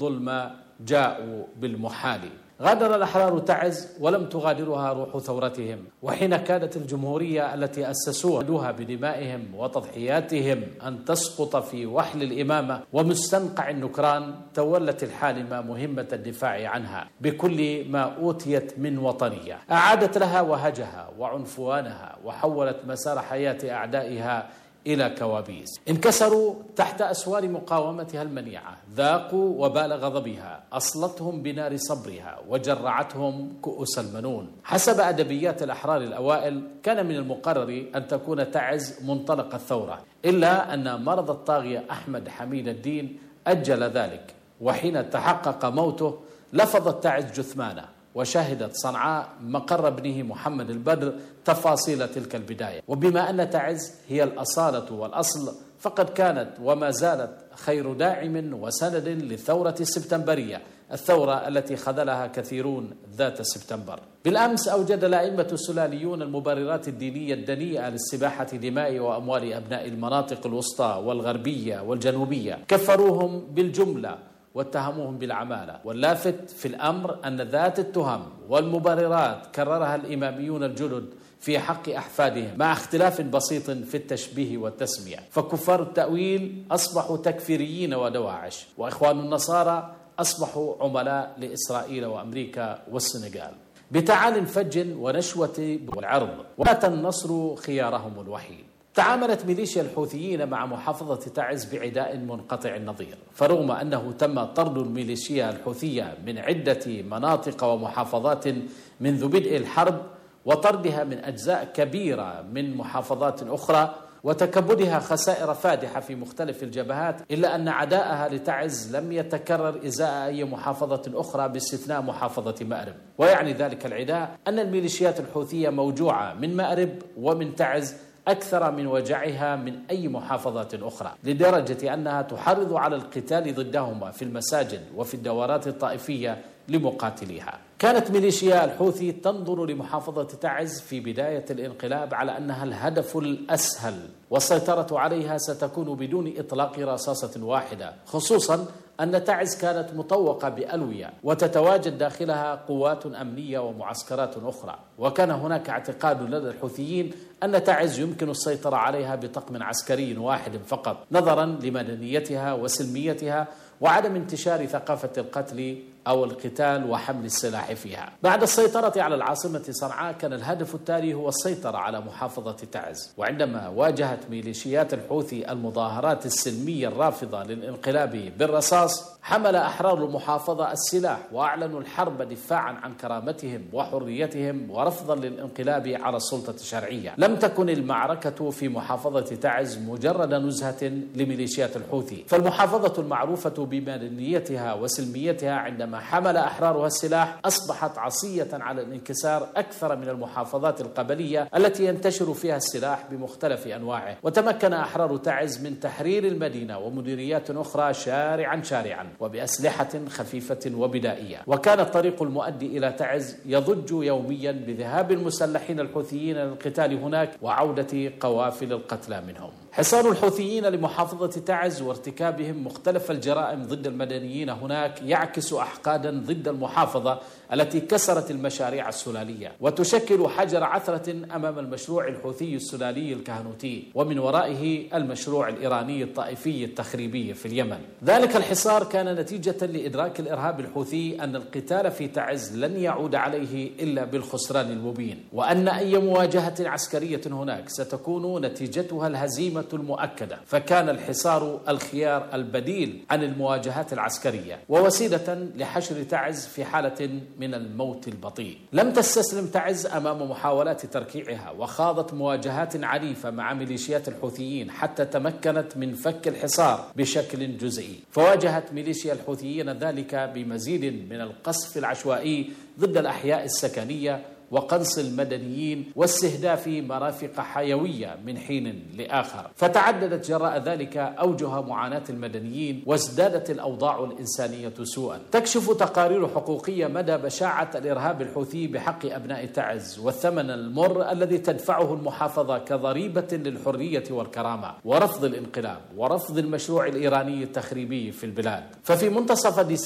الظلم جاءوا بالمحال. غادر الأحرار تعز ولم تغادرها روح ثورتهم، وحين كادت الجمهورية التي أسسوها بدمائهم وتضحياتهم أن تسقط في وحل الإمامة ومستنقع النكران، تولت الحالمة مهمة الدفاع عنها بكل ما أوتيت من وطنية. أعادت لها وهجها وعنفوانها، وحولت مسار حياة أعدائها إلى كوابيس. انكسروا تحت أسوار مقاومتها المنيعة، ذاقوا وبال غضبها، أصلتهم بنار صبرها وجرعتهم كؤوس المنون. حسب أدبيات الأحرار الأوائل كان من المقرر أن تكون تعز منطلق الثورة، إلا أن مرض الطاغية أحمد حميد الدين أجل ذلك، وحين تحقق موته لفظت تعز جثمانه، وشهدت صنعاء مقر ابنه محمد البدر تفاصيل تلك البداية. وبما أن تعز هي الأصالة والأصل، فقد كانت وما زالت خير داعم وسند للثورة السبتمبرية، الثورة التي خذلها كثيرون ذات سبتمبر. بالأمس أوجد الأئمة السلاليون المبررات الدينية الدنيئة لاستباحة دماء وأموال أبناء المناطق الوسطى والغربية والجنوبية، كفروهم بالجملة واتهموهم بالعمالة. واللافت في الأمر أن ذات التهم والمبررات كررها الإماميون الجدد في حق أحفادهم، مع اختلاف بسيط في التشبيه والتسمية. فكفار التأويل أصبحوا تكفيريين ودواعش، وإخوان النصارى أصبحوا عملاء لإسرائيل وأمريكا والسنغال. بتعال فج ونشوة والعرض، ومات النصر خيارهم الوحيد. تعاملت ميليشيا الحوثيين مع محافظة تعز بعداء منقطع النظير، فرغم أنه تم طرد الميليشيا الحوثية من عدة مناطق ومحافظات منذ بدء الحرب، وطردها من أجزاء كبيرة من محافظات أخرى، وتكبدها خسائر فادحة في مختلف الجبهات، إلا أن عداءها لتعز لم يتكرر إزاء أي محافظة أخرى باستثناء محافظة مأرب. ويعني ذلك العداء أن الميليشيات الحوثية موجوعة من مأرب ومن تعز أكثر من وجعها من أي محافظات أخرى، لدرجة أنها تحرض على القتال ضدهما في المساجد وفي الدورات الطائفية لمقاتليها. كانت ميليشيا الحوثي تنظر لمحافظة تعز في بداية الانقلاب على أنها الهدف الأسهل، والسيطرة عليها ستكون بدون إطلاق رصاصة واحدة، خصوصا أن تعز كانت مطوقة بألوية وتتواجد داخلها قوات أمنية ومعسكرات أخرى. وكان هناك اعتقاد لدى الحوثيين أن تعز يمكن السيطرة عليها بطقم عسكري واحد فقط، نظرا لمدنيتها وسلميتها وعدم انتشار ثقافة القتل أو القتال وحمل السلاح فيها. بعد السيطرة على العاصمة صنعاء كان الهدف التالي هو السيطرة على محافظة تعز. وعندما واجهت ميليشيات الحوثي المظاهرات السلمية الرافضة للانقلاب بالرصاص، حمل أحرار المحافظة السلاح وأعلنوا الحرب دفاعا عن كرامتهم وحريتهم ورفضا للانقلاب على السلطة الشرعية. لم تكن المعركة في محافظة تعز مجرد نزهة لميليشيات الحوثي، فالمحافظة المعروفة بمدنيتها وسلميتها عندما حمل أحرارها السلاح أصبحت عصية على الانكسار أكثر من المحافظات القبلية التي ينتشر فيها السلاح بمختلف أنواعه. وتمكن أحرار تعز من تحرير المدينة ومديريات أخرى شارعا وبأسلحة خفيفة وبدائية. وكان الطريق المؤدي إلى تعز يضج يوميا بذهاب المسلحين الحوثيين للقتال هناك وعودة قوافل القتلى منهم. حصار الحوثيين لمحافظة تعز وارتكابهم مختلف الجرائم ضد المدنيين هناك يعكس أحقادا ضد المحافظة التي كسرت المشاريع السلالية وتشكل حجر عثرة أمام المشروع الحوثي السلالي الكهنوتي، ومن ورائه المشروع الإيراني الطائفي التخريبي في اليمن. ذلك الحصار كان نتيجة لإدراك الإرهاب الحوثي أن القتال في تعز لن يعود عليه إلا بالخسران المبين، وأن أي مواجهة عسكرية هناك ستكون نتيجتها الهزيمة المؤكدة. فكان الحصار الخيار البديل عن المواجهات العسكرية ووسيلة لحشر تعز في حالة من الموت البطيء. لم تستسلم تعز أمام محاولات تركيعها، وخاضت مواجهات عنيفة مع ميليشيات الحوثيين حتى تمكنت من فك الحصار بشكل جزئي. فواجهت ميليشيا الحوثيين ذلك بمزيد من القصف العشوائي ضد الأحياء السكنية وقنص المدنيين واستهداف مرافق حيوية من حين لآخر. فتعددت جراء ذلك أوجه معاناة المدنيين، وازدادت الأوضاع الإنسانية سوءا. تكشف تقارير حقوقية مدى بشاعة الإرهاب الحوثي بحق أبناء تعز والثمن المر الذي تدفعه المحافظة كضريبة للحرية والكرامة ورفض الانقلاب ورفض المشروع الإيراني التخريبي في البلاد. ففي منتصف